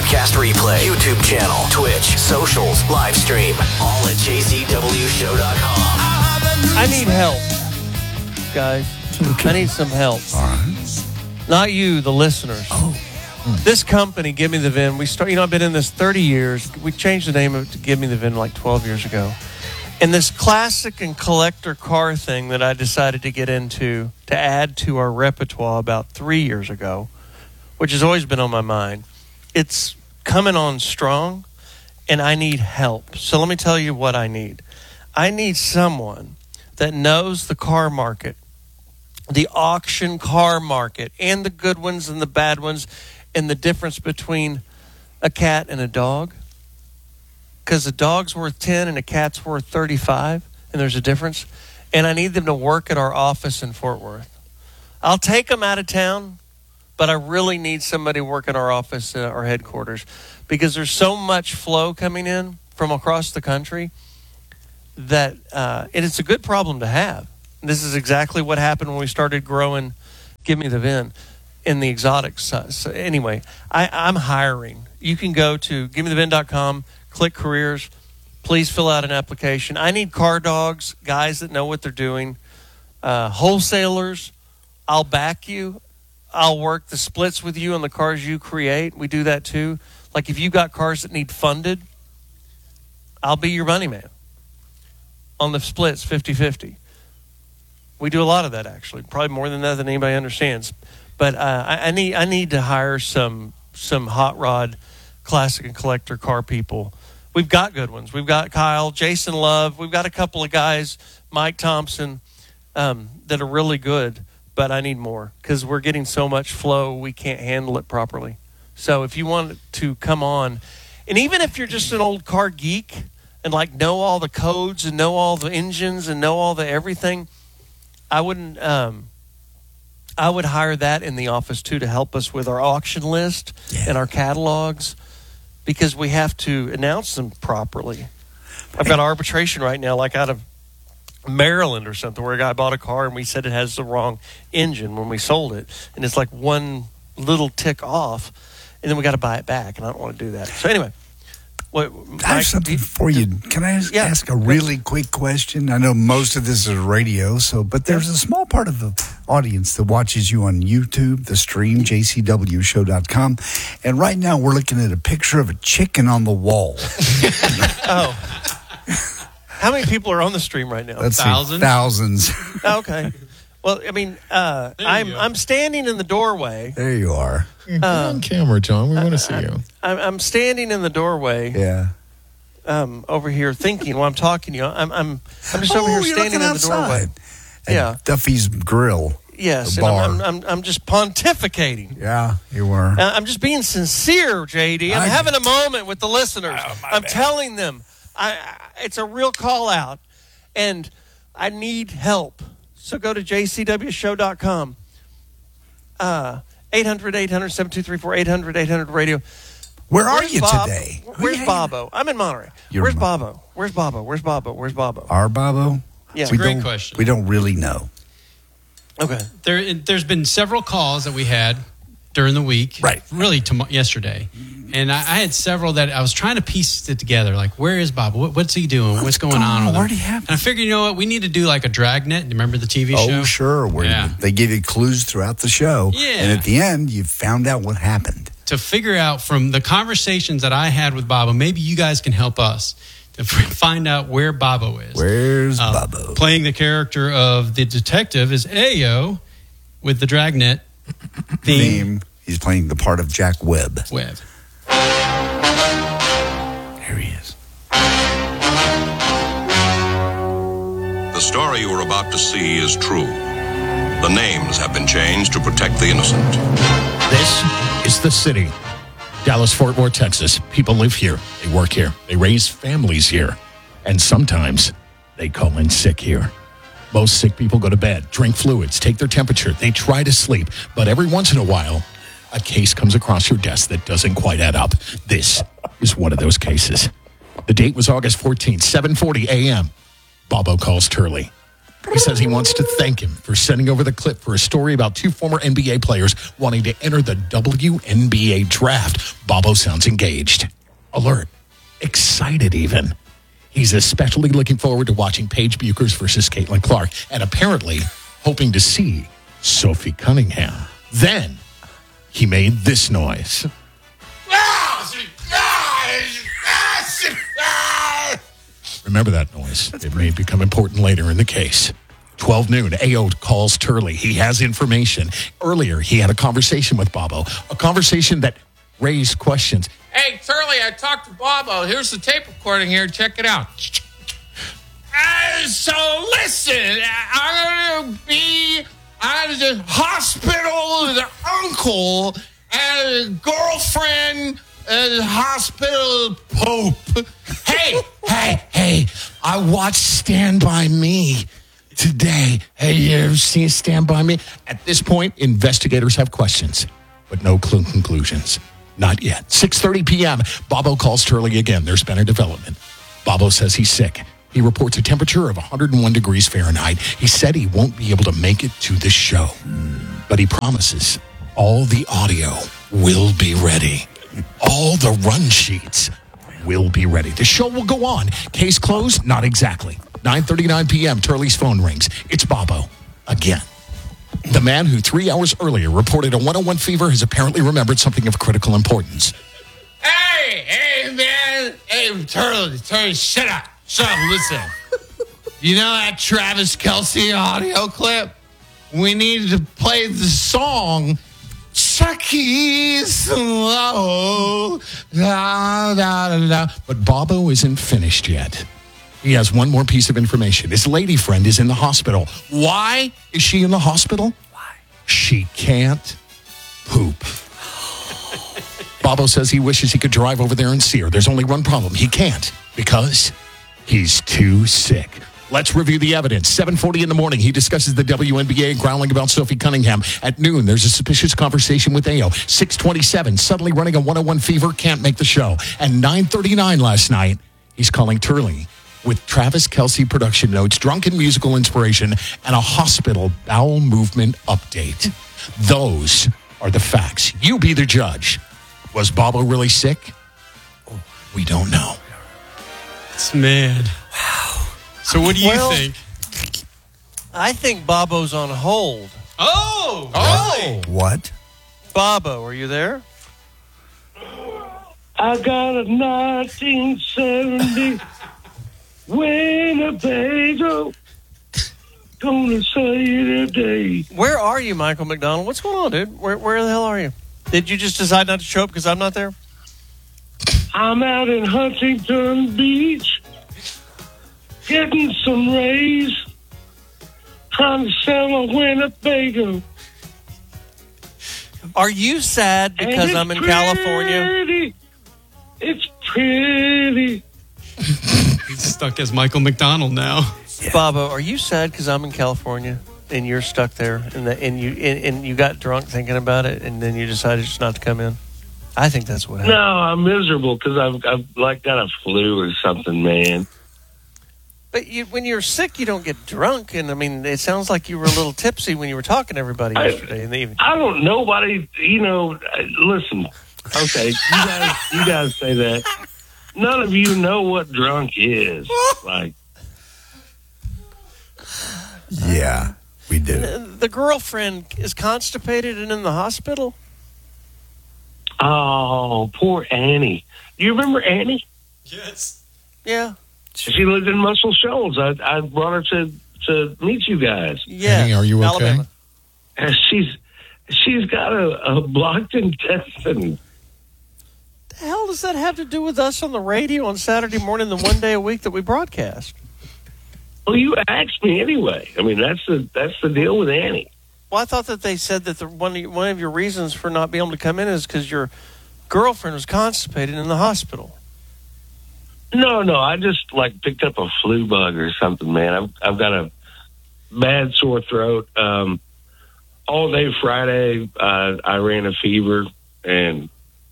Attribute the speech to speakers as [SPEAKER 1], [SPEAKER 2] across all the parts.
[SPEAKER 1] Podcast replay, YouTube channel, Twitch, socials, live stream, all at jcwshow.com.
[SPEAKER 2] I need help, guys. I need some help.
[SPEAKER 3] All right.
[SPEAKER 2] Not you, the listeners.
[SPEAKER 3] Oh.
[SPEAKER 2] This company, Give Me the VIN, I've been in this 30 years. We changed the name of it to Give Me the VIN like 12 years ago. And this classic and collector car thing that I decided to get into to add to our repertoire about 3 years ago, which has always been on my mind, it's coming on strong, and I need help. So let me tell you what I need. I need someone that knows the car market, the auction car market, and the good ones and the bad ones, and the difference between a cat and a dog. Because a dog's worth 10 and a cat's worth 35, and there's a difference. And I need them to work at our office in Fort Worth. I'll take them out of town, but I really need somebody working our office at our headquarters, because there's so much flow coming in from across the country that and it's a good problem to have. This is exactly what happened when we started growing Give Me the VIN in the exotics. So anyway, I'm hiring. You can go to givemethevin.com, click careers. Please fill out an application. I need car dogs, guys that know what they're doing. Wholesalers, I'll back you. I'll work the splits with you on the cars you create. We do that too. Like if you've got cars that need funded, I'll be your money man on the splits 50-50. We do a lot of that, actually, probably more than that than anybody understands. But I need to hire some hot rod classic and collector car people. We've got good ones. We've got Kyle, Jason Love. We've got a couple of guys, Mike Thompson, that are really good. But I need more because we're getting so much flow, we can't handle it properly. So if you want to come on, and even if you're just an old car geek and like know all the codes and know all the engines and know all the everything, I wouldn't. I would hire that in the office too to help us with our auction list and our catalogs, because we have to announce them properly. I've got arbitration right now, like out of Maryland or something, where a guy bought a car and we said it has the wrong engine when we sold it, and it's like one little tick off, and then we got to buy it back, and I don't want to do that. So anyway.
[SPEAKER 3] I have something for you. Can I ask a really quick question? I know most of this is radio, but there's a small part of the audience that watches you on YouTube, the stream, jcwshow.com. And right now we're looking at a picture of a chicken on the wall.
[SPEAKER 2] Oh. How many people are on the stream right now?
[SPEAKER 3] Thousands.
[SPEAKER 2] Okay. Well, I mean, I'm standing in the doorway.
[SPEAKER 3] There you are.
[SPEAKER 4] Get on camera, John. We want to see you.
[SPEAKER 2] I'm standing in the doorway.
[SPEAKER 3] Yeah.
[SPEAKER 2] Over here thinking while I'm talking to you. I'm just over here standing in the doorway.
[SPEAKER 3] At Duffy's Grill.
[SPEAKER 2] Yes,
[SPEAKER 3] the bar.
[SPEAKER 2] And I'm just pontificating.
[SPEAKER 3] Yeah, you were.
[SPEAKER 2] I'm just being sincere, JD. I'm having a moment with the listeners. I'm telling them it's a real call out, and I need help. So go to jcwshow.com. 800-800-7234, 800-800-radio.
[SPEAKER 3] Where's are you Bob? Today?
[SPEAKER 2] Where's Bobo? I'm in Monterey. Where's Bobo? Where's Bobo? Where's Bobo? Where's Bobo?
[SPEAKER 3] Our Bobo?
[SPEAKER 2] Yeah.
[SPEAKER 5] It's a great question.
[SPEAKER 3] We don't really know.
[SPEAKER 2] Okay.
[SPEAKER 5] There's been several calls that we had during the week.
[SPEAKER 3] Right.
[SPEAKER 5] Really, yesterday. And I had several that I was trying to piece it together. Like, where is Bob? What's he doing? What's going on with him?
[SPEAKER 3] Where'd he have?
[SPEAKER 5] And I figured, you know what? We need to do like a Dragnet. Remember the TV show?
[SPEAKER 3] Oh, sure. Where they give you clues throughout the show.
[SPEAKER 5] Yeah.
[SPEAKER 3] And at the end, you found out what happened.
[SPEAKER 5] To figure out from the conversations that I had with Bobo, maybe you guys can help us to find out where Bobo is.
[SPEAKER 3] Where's Bobo?
[SPEAKER 5] Playing the character of the detective is Ayo with the Dragnet theme.
[SPEAKER 3] He's playing the part of Jack Webb. Here he is.
[SPEAKER 6] The story you are about to see is true. The names have been changed to protect the innocent.
[SPEAKER 4] This is the city. Dallas-Fort Worth, Texas. People live here. They work here. They raise families here. And sometimes they call in sick here. Most sick people go to bed, drink fluids, take their temperature. They try to sleep. But every once in a while, a case comes across your desk that doesn't quite add up. This is one of those cases. The date was August 14th, 7:40 a.m. Bobo calls Turley. He says he wants to thank him for sending over the clip for a story about two former NBA players wanting to enter the WNBA draft. Bobo sounds engaged, alert, excited even. He's especially looking forward to watching Paige Buchers versus Caitlin Clark and apparently hoping to see Sophie Cunningham. Then he made this noise. Remember that noise. It may become important later in the case. 12 noon, AO calls Turley. He has information. Earlier, he had a conversation with Bobo, a conversation that raised questions.
[SPEAKER 7] Hey, Turley, I talked to Bobo. Here's the tape recording here. Check it out. So listen, I'm going to be at the hospital with an uncle and a girlfriend at the hospital pope. Hey, I watched Stand By Me today. Hey, you ever seen Stand By Me? At this point, investigators have questions, but no conclusions. Not yet. 6:30 p.m., Bobo calls Turley again. There's been a development. Bobo says he's sick. He reports a temperature of 101 degrees Fahrenheit. He said he won't be able to make it to this show, but he promises all the audio will be ready. All the run sheets will be ready. The show will go on. Case closed? Not exactly. 9:39 p.m., Turley's phone rings. It's Bobo again. The man who 3 hours earlier reported a 101 fever has apparently remembered something of critical importance. Hey, man. Hey, Turley, shut up. Listen. You know that Travis Kelce audio clip? We needed to play the song Chucky Slow. Da, da, da, da. But Bobo isn't finished yet. He has one more piece of information. His lady friend is in the hospital. Why is she in the hospital? Why? She can't poop. Bobo says he wishes he could drive over there and see her. There's only one problem. He can't because he's too sick. Let's review the evidence. 7:40 in the morning, he discusses the WNBA growling about Sophie Cunningham. At noon, there's a suspicious conversation with AO. 6:27, suddenly running a 101 fever, can't make the show. And 9:39 last night, he's calling Turley with Travis Kelce production notes, drunken musical inspiration, and a hospital bowel movement update. Those are the facts. You be the judge. Was Bobo really sick? We don't know.
[SPEAKER 5] It's mad. Wow. So what do you think?
[SPEAKER 2] I think Bobo's on hold.
[SPEAKER 5] Oh!
[SPEAKER 3] What?
[SPEAKER 2] Bobo, are you there?
[SPEAKER 8] I got a 1970 Winnebago. Gonna say today.
[SPEAKER 2] Where are you, Michael McDonald? What's going on, dude? Where the hell are you? Did you just decide not to show up because I'm not there?
[SPEAKER 8] I'm out in Huntington Beach, getting some rays, trying to sell a Winnebago.
[SPEAKER 2] Are you sad because I'm in California?
[SPEAKER 8] It's pretty.
[SPEAKER 5] He's stuck as Michael McDonald now.
[SPEAKER 2] Yeah. Bobo, are you sad because I'm in California and you're stuck there and you got drunk thinking about it and then you decided just not to come in? I think that's what happened.
[SPEAKER 8] No, I'm miserable because I've like got a flu or something, man.
[SPEAKER 2] But when you're sick, you don't get drunk. And I mean, it sounds like you were a little tipsy when you were talking to everybody yesterday in the evening.
[SPEAKER 8] I don't know. Nobody, listen. Okay, you guys say that. None of you know what drunk is. Like,
[SPEAKER 3] yeah, we do.
[SPEAKER 2] The girlfriend is constipated and in the hospital.
[SPEAKER 8] Oh, poor Annie. Do you remember Annie?
[SPEAKER 5] Yes.
[SPEAKER 2] Yeah.
[SPEAKER 8] She lived in Muscle Shoals. I brought her to meet you guys.
[SPEAKER 2] Yeah.
[SPEAKER 4] Annie, are you
[SPEAKER 2] Alabama.
[SPEAKER 4] okay?
[SPEAKER 8] And she's got a blocked intestine.
[SPEAKER 2] The hell does that have to do with us on the radio on Saturday morning, the one day a week that we broadcast?
[SPEAKER 8] Well, you asked me anyway. I mean, that's the deal with Annie.
[SPEAKER 2] Well, I thought that they said that one of your reasons for not being able to come in is because your girlfriend was constipated in the hospital.
[SPEAKER 8] No, I just picked up a flu bug or something, man. I've got a bad sore throat. All day Friday, I ran a fever, and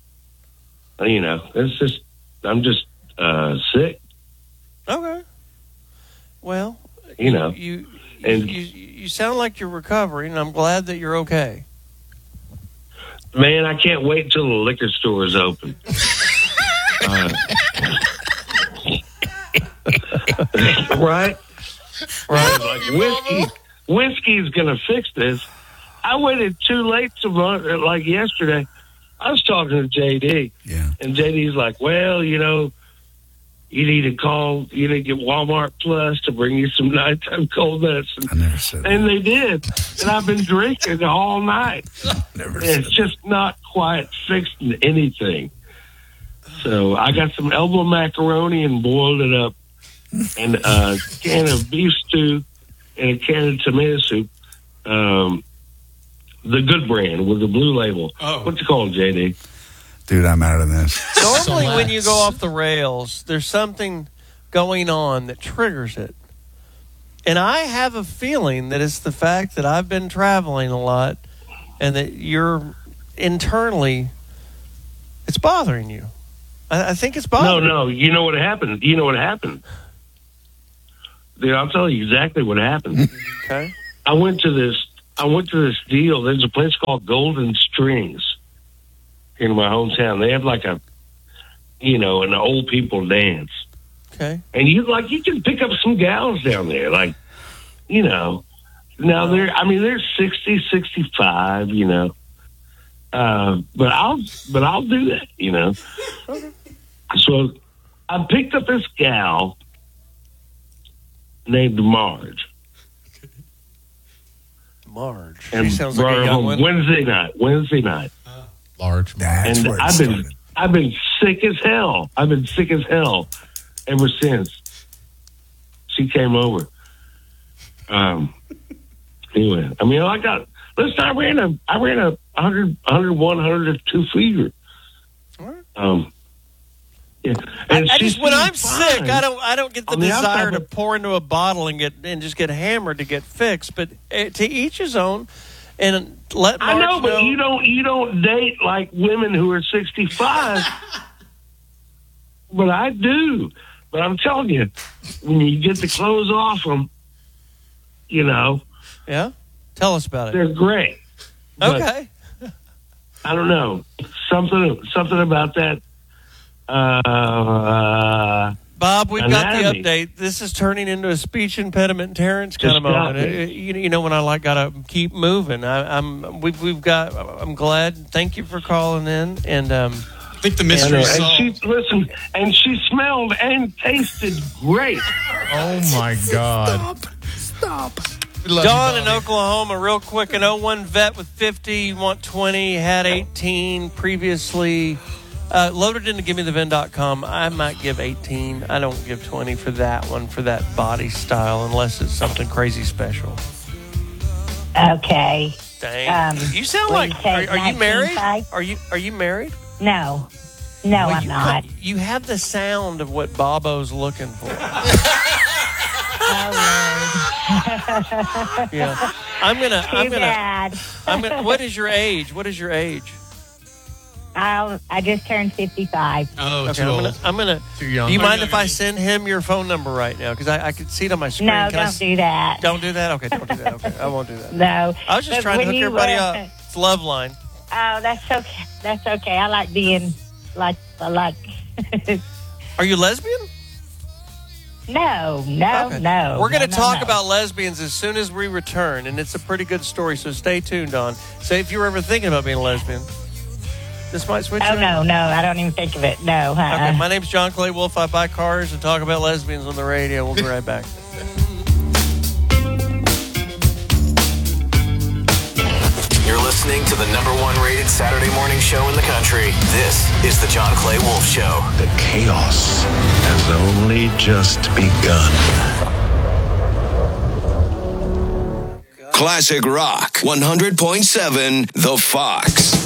[SPEAKER 8] it's just I'm just sick.
[SPEAKER 2] Okay. Well,
[SPEAKER 8] you And
[SPEAKER 2] you sound like you're recovering, and I'm glad that you're okay.
[SPEAKER 8] man, I can't wait until the liquor store is open. Right? Like whiskey's gonna fix this. I waited too late like yesterday. I was talking to JD, and JD's like, "Well, you need to get Walmart Plus to bring you some nighttime cold medicine."
[SPEAKER 3] I never said that.
[SPEAKER 8] And they did, and I've been drinking all night. It's just not quite fixing anything. So I got some elbow macaroni and boiled it up, and a can of beef stew, and a can of tomato soup. The good brand with the blue label. Oh. What's it called, JD?
[SPEAKER 3] Dude, I'm out of this.
[SPEAKER 2] Normally, when you go off the rails, there's something going on that triggers it. And I have a feeling that it's the fact that I've been traveling a lot and that you're internally, it's bothering you. I think it's bothering you.
[SPEAKER 8] No. You know what happened? Dude, I'll tell you exactly what happened.
[SPEAKER 2] Okay.
[SPEAKER 8] I went to this deal. There's a place called Golden Strings in my hometown. They have like an old people dance.
[SPEAKER 2] Okay.
[SPEAKER 8] And you can pick up some gals down there, now they're 60, 65, but I'll do that,
[SPEAKER 2] Okay.
[SPEAKER 8] So I picked up this gal named Marge.
[SPEAKER 2] She sounds like a young one.
[SPEAKER 8] Wednesday night.
[SPEAKER 4] Large.
[SPEAKER 3] That's
[SPEAKER 8] And
[SPEAKER 3] where it started.
[SPEAKER 8] I've been sick as hell. Ever since she came over. Anyway, I ran a 101, 102 feeder. Yeah. And
[SPEAKER 2] when I'm sick,
[SPEAKER 8] fine.
[SPEAKER 2] I don't get the desire to pour into a bottle and just get hammered to get fixed. But to each his own, and let Marge
[SPEAKER 8] I know, but you don't date like women who are 65. But I do. But I'm telling you, when you get the clothes off them,
[SPEAKER 2] Yeah? Tell us about it.
[SPEAKER 8] they're great. But
[SPEAKER 2] Okay.
[SPEAKER 8] I don't know. Something about that.
[SPEAKER 2] Bob, we've
[SPEAKER 8] anatomy.
[SPEAKER 2] got the update. This is turning into a speech impediment Terrence kind of moment. You know when I gotta keep moving. I'm glad. Thank you for calling in, and
[SPEAKER 5] I think the mystery is solved.
[SPEAKER 8] And she smelled and tasted great.
[SPEAKER 4] Oh my God!
[SPEAKER 3] Stop.
[SPEAKER 2] Don in Oklahoma, real quick, an 01 vet with 50, you want 20, had 18 previously. Loaded into GimmeTheVin.com. I might give 18. I don't give 20 for that one, for that body style, unless it's something crazy special.
[SPEAKER 9] Okay.
[SPEAKER 2] Dang. You sound like. Are you married? Are you married?
[SPEAKER 9] No, I'm not.
[SPEAKER 2] You have the sound of what Bobo's looking for.
[SPEAKER 9] Oh, Lord.
[SPEAKER 2] Yeah. I'm gonna. What is your age?
[SPEAKER 9] I just turned 55.
[SPEAKER 5] Oh,
[SPEAKER 2] okay,
[SPEAKER 5] too old.
[SPEAKER 2] I'm gonna.
[SPEAKER 4] Too young.
[SPEAKER 2] Do you mind if I send him your phone number right now? Because I could see it on my screen.
[SPEAKER 9] No, don't do that.
[SPEAKER 2] Don't do that? Okay, don't do that. Okay, I won't do that.
[SPEAKER 9] No.
[SPEAKER 2] I was just trying to hook everybody up. It's Loveline.
[SPEAKER 9] Oh, that's okay. That's okay. I like being like.
[SPEAKER 2] Are you lesbian?
[SPEAKER 9] No.
[SPEAKER 2] We're going to talk about lesbians as soon as we return, and it's a pretty good story, so stay tuned on. So if you were ever thinking about being a lesbian, this might switch you.
[SPEAKER 9] Oh, no, I don't even think of it. No.
[SPEAKER 2] Okay, my name's John Clay Wolf. I buy cars and talk about lesbians on the radio. We'll be right back.
[SPEAKER 1] You're listening to the #1 rated Saturday morning show in the country. This is the John Clay Wolf Show.
[SPEAKER 10] The chaos has only just begun.
[SPEAKER 1] Classic Rock 100.7 The Fox.